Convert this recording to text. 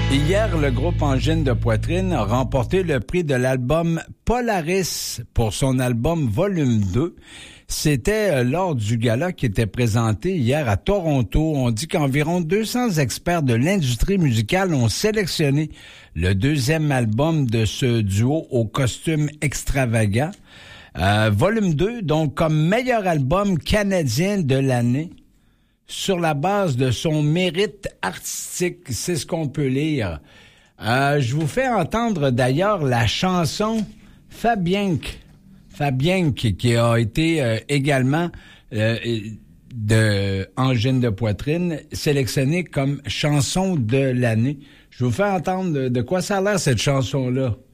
Hier, le groupe Angine de Poitrine a remporté le prix de l'album Polaris pour son album Volume 2. C'était lors du gala qui était présenté hier à Toronto. On dit qu'environ 200 experts de l'industrie musicale ont sélectionné le deuxième album de ce duo au costume extravagant. Volume 2, donc comme meilleur album canadien de l'année. Sur la base de son mérite artistique, c'est ce qu'on peut lire. Je vous fais entendre d'ailleurs la chanson Fabienque qui a été également de Angine de Poitrine, sélectionnée comme chanson de l'année. Je vous fais entendre de quoi ça a l'air cette chanson-là.